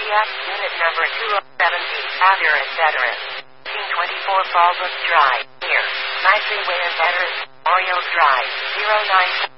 Pontiac, unit number 207B, Avirus Veteran. 1824 Fallbrook Drive, near Nicely Way and Veterans, Orioles Drive, 09.